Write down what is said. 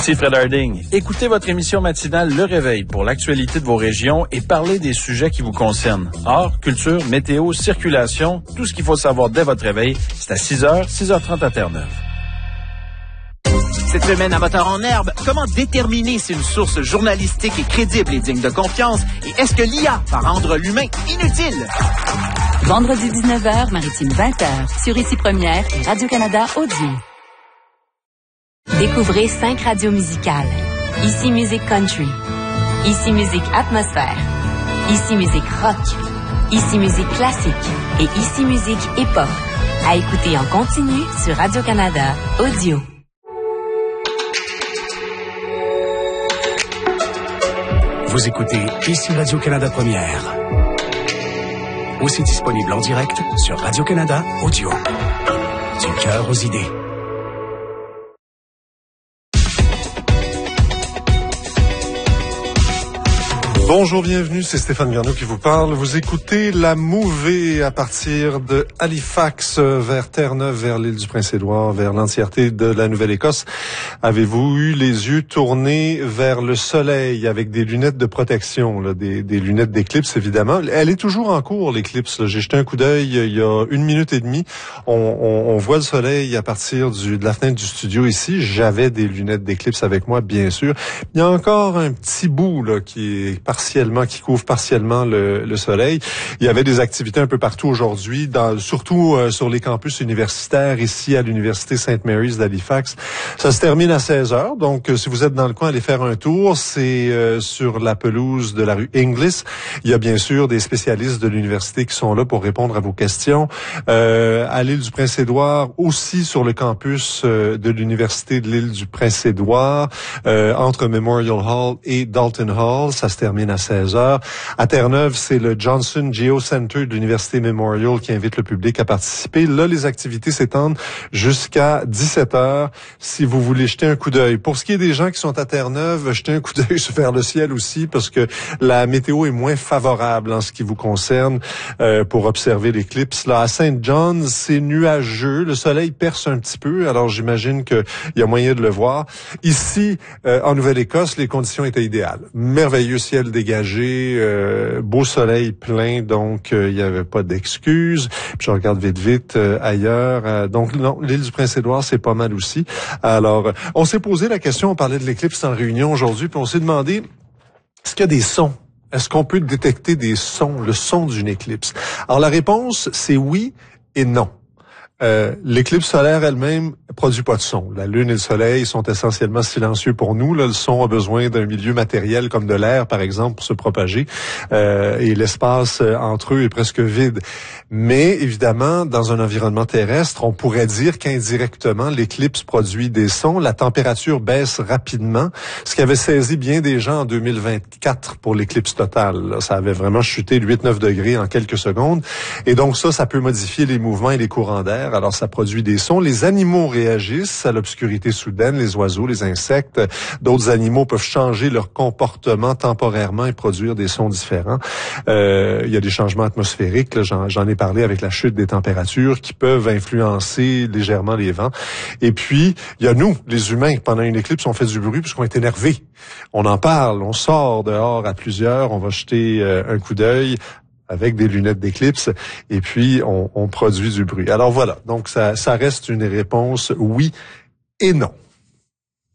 Ici Fred Harding. Écoutez votre émission matinale Le Réveil pour l'actualité de vos régions et parlez des sujets qui vous concernent. Art, culture, météo, circulation, tout ce qu'il faut savoir dès votre réveil, c'est à 6h, 6h30 à Terre-Neuve. Cette semaine à Moteur en herbe, comment déterminer si une source journalistique est crédible et digne de confiance? Et est-ce que l'IA va rendre l'humain inutile? Vendredi 19h, Maritime 20h, sur Ici Première et Radio-Canada Audio. Découvrez 5 radios musicales. Ici Musique Country. Ici Musique Atmosphère. Ici Musique Rock. Ici Musique Classique. Et Ici Musique Hip-Hop. À écouter en continu sur Radio-Canada Audio. Vous écoutez Ici Radio-Canada Première. Aussi disponible en direct sur Radio-Canada Audio. Du cœur aux idées. Bonjour, bienvenue, c'est Stéphane Garneau qui vous parle. Vous écoutez la Mouvée à partir de Halifax vers Terre-Neuve, vers l'île du Prince-Édouard, vers l'entièreté de la Nouvelle-Écosse. Avez-vous eu les yeux tournés vers le soleil avec des lunettes de protection, là, des lunettes d'éclipse évidemment? Elle est toujours en cours, l'éclipse. J'ai jeté un coup d'œil il y a 1 minute et demie. On voit le soleil à partir de la fenêtre du studio ici. J'avais des lunettes d'éclipse avec moi, bien sûr. Il y a encore un petit bout là qui couvre partiellement le soleil. Il y avait des activités un peu partout aujourd'hui, surtout sur les campus universitaires ici à l'Université St. Mary's d'Halifax. Ça se termine à 16h, donc si vous êtes dans le coin, allez faire un tour. C'est sur la pelouse de la rue Inglis. Il y a bien sûr des spécialistes de l'université qui sont là pour répondre à vos questions. À l'île du Prince-Édouard, aussi sur le campus de l'Université de l'île du Prince-Édouard, entre Memorial Hall et Dalton Hall, ça se termine à 16h. À Terre-Neuve, c'est le Johnson Geo Center de l'Université Memorial qui invite le public à participer. Là, les activités s'étendent jusqu'à 17h si vous voulez jeter un coup d'œil. Pour ce qui est des gens qui sont à Terre-Neuve, jetez un coup d'œil vers le ciel aussi parce que la météo est moins favorable en ce qui vous concerne pour observer l'éclipse. Là, à Saint John, c'est nuageux. Le soleil perce un petit peu, alors j'imagine qu'il y a moyen de le voir. Ici, en Nouvelle-Écosse, les conditions étaient idéales. Merveilleux ciel dégagé, beau soleil plein, donc il n'y avait pas d'excuses. Puis je regarde vite ailleurs. Donc non, l'île du Prince-Édouard, c'est pas mal aussi. Alors, on s'est posé la question, on parlait de l'éclipse en réunion aujourd'hui, puis on s'est demandé, est-ce qu'il y a des sons? Est-ce qu'on peut détecter des sons, le son d'une éclipse? Alors la réponse, c'est oui et non. L'éclipse solaire elle-même produit pas de son. La Lune et le Soleil sont essentiellement silencieux pour nous. Là, le son a besoin d'un milieu matériel comme de l'air, par exemple, pour se propager. Et l'espace entre eux est presque vide. Mais évidemment, dans un environnement terrestre, on pourrait dire qu'indirectement, l'éclipse produit des sons. La température baisse rapidement, ce qui avait saisi bien des gens en 2024 pour l'éclipse totale. Là, ça avait vraiment chuté de 8-9 degrés en quelques secondes. Et donc ça peut modifier les mouvements et les courants d'air. Alors ça produit des sons. Les animaux réagissent à l'obscurité soudaine, les oiseaux, les insectes. D'autres animaux peuvent changer leur comportement temporairement et produire des sons différents. Il y a des changements atmosphériques, là, j'en ai parlé avec la chute des températures qui peuvent influencer légèrement les vents. Et puis, il y a nous, les humains, pendant une éclipse, on fait du bruit puisqu'on est énervé. On en parle, on sort dehors à plusieurs, on va jeter un coup d'œil avec des lunettes d'éclipse, et puis on produit du bruit. Alors voilà, donc ça reste une réponse oui et non.